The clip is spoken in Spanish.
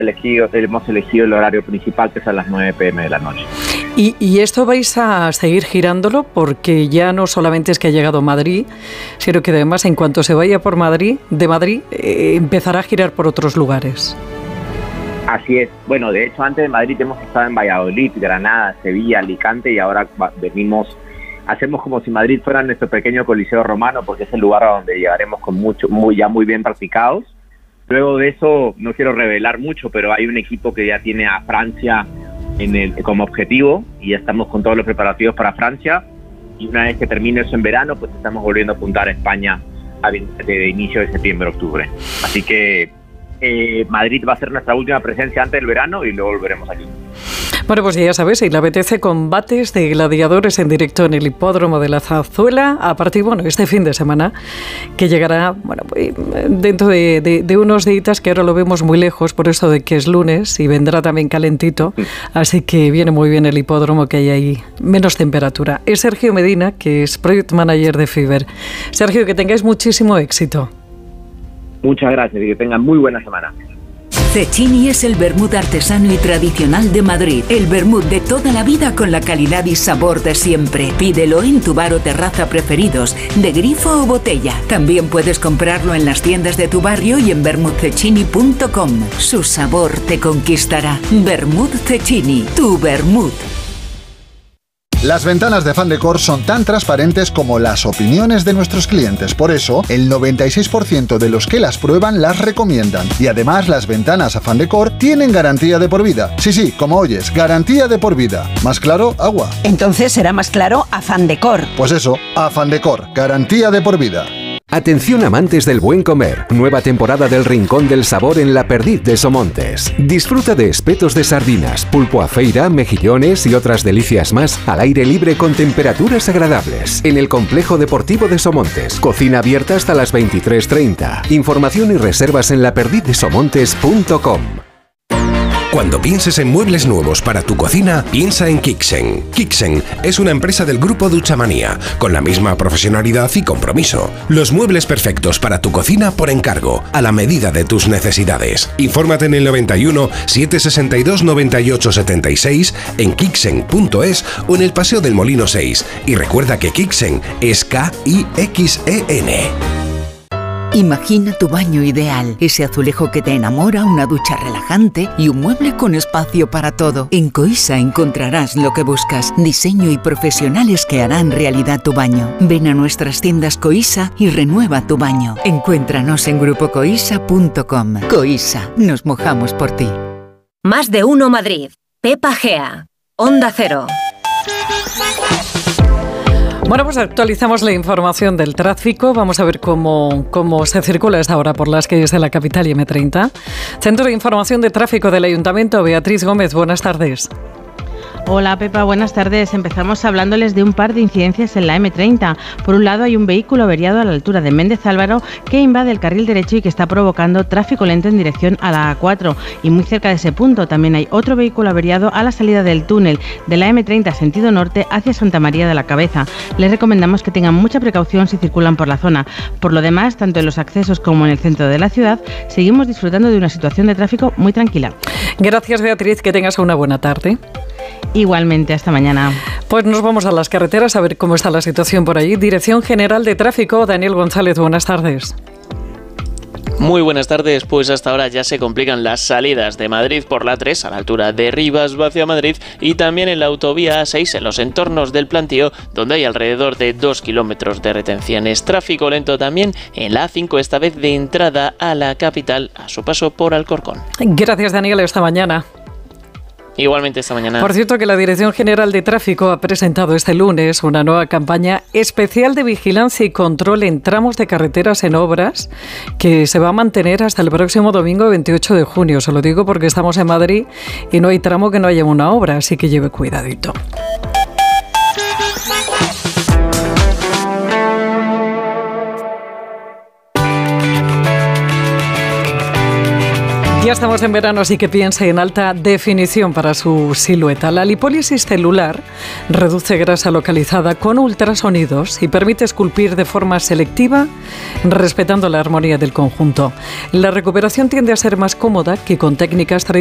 hemos elegido el horario principal, que es a las 9 p.m. de la noche. ¿Y esto vais a seguir girándolo? Porque ya no solamente es que ha llegado a Madrid, sino que además en cuanto se vaya por Madrid, empezará a girar por otros lugares. Así es. Bueno, de hecho, antes de Madrid hemos estado en Valladolid, Granada, Sevilla, Alicante, y ahora hacemos como si Madrid fuera nuestro pequeño Coliseo Romano, porque es el lugar a donde llegaremos con muy bien practicados. Luego de eso, no quiero revelar mucho, pero hay un equipo que ya tiene a Francia como objetivo, y ya estamos con todos los preparativos para Francia, y una vez que termine eso en verano, pues estamos volviendo a apuntar a España de inicio de septiembre, octubre. Así que Madrid va a ser nuestra última presencia antes del verano y luego volveremos aquí. Bueno, pues ya sabes, si le apetece, combates de gladiadores en directo en el hipódromo de la Zarzuela a partir, este fin de semana, que llegará, dentro de unos días, que ahora lo vemos muy lejos por eso de que es lunes y vendrá también calentito, así que viene muy bien el hipódromo, que hay ahí menos temperatura. Es Sergio Medina, que es Project Manager de Fiverr. Sergio, que tengáis muchísimo éxito. Muchas gracias y que tengan muy buena semana. Cecchini es el vermut artesano y tradicional de Madrid. El vermut de toda la vida con la calidad y sabor de siempre. Pídelo en tu bar o terraza preferidos, de grifo o botella. También puedes comprarlo en las tiendas de tu barrio y en vermutcecchini.com. Su sabor te conquistará. Vermut Cecchini, tu vermut. Las ventanas de Fandecor son tan transparentes como las opiniones de nuestros clientes. Por eso, el 96% de los que las prueban las recomiendan. Y además, las ventanas a Fandecor tienen garantía de por vida. Sí, como oyes, garantía de por vida. ¿Más claro? Agua. Entonces será más claro a Fandecor. Pues eso, a Fandecor, garantía de por vida. Atención amantes del buen comer, nueva temporada del Rincón del Sabor en La Perdiz de Somontes. Disfruta de espetos de sardinas, pulpo a feira, mejillones y otras delicias más al aire libre con temperaturas agradables. En el Complejo Deportivo de Somontes, cocina abierta hasta las 23:30. Información y reservas en laperdizdesomontes.com. Cuando pienses en muebles nuevos para tu cocina, piensa en Kixen. Kixen es una empresa del grupo Duchamanía, con la misma profesionalidad y compromiso. Los muebles perfectos para tu cocina por encargo, a la medida de tus necesidades. Infórmate en el 91 762 98 76, en kixen.es o en el Paseo del Molino 6. Y recuerda que Kixen es Kixen. Imagina tu baño ideal, ese azulejo que te enamora, una ducha relajante y un mueble con espacio para todo. En Coisa encontrarás lo que buscas, diseño y profesionales que harán realidad tu baño. Ven a nuestras tiendas Coisa y renueva tu baño. Encuéntranos en grupocoisa.com. Coisa, nos mojamos por ti. Más de uno Madrid. Pepa Gea. Onda Cero. Bueno, pues actualizamos la información del tráfico. Vamos a ver cómo se circula esta hora por las calles de la capital y M30. Centro de Información de Tráfico del Ayuntamiento, Beatriz Gómez, buenas tardes. Hola Pepa, buenas tardes. Empezamos hablándoles de un par de incidencias en la M30. Por un lado hay un vehículo averiado a la altura de Méndez Álvaro que invade el carril derecho y que está provocando tráfico lento en dirección a la A4. Y muy cerca de ese punto también hay otro vehículo averiado a la salida del túnel de la M30 sentido norte hacia Santa María de la Cabeza. Les recomendamos que tengan mucha precaución si circulan por la zona. Por lo demás, tanto en los accesos como en el centro de la ciudad, seguimos disfrutando de una situación de tráfico muy tranquila. Gracias Beatriz, que tengas una buena tarde. Igualmente, hasta mañana. Pues nos vamos a las carreteras a ver cómo está la situación por allí. Dirección General de Tráfico, Daniel González, buenas tardes. Muy buenas tardes, pues hasta ahora ya se complican las salidas de Madrid por la 3 a la altura de Rivas hacia Madrid y también en la autovía A6 en los entornos del Plantío, donde hay alrededor de 2 kilómetros de retenciones. Tráfico lento también en la A5, esta vez de entrada a la capital a su paso por Alcorcón. Gracias Daniel, esta mañana. Igualmente esta mañana. Por cierto, que la Dirección General de Tráfico ha presentado este lunes una nueva campaña especial de vigilancia y control en tramos de carreteras en obras que se va a mantener hasta el próximo domingo 28 de junio. Se lo digo porque estamos en Madrid y no hay tramo que no haya una obra, así que lleve cuidadito. Ya estamos en verano, así que piense en alta definición para su silueta. La lipólisis celular reduce grasa localizada con ultrasonidos y permite esculpir de forma selectiva, respetando la armonía del conjunto. La recuperación tiende a ser más cómoda que con técnicas tradicionales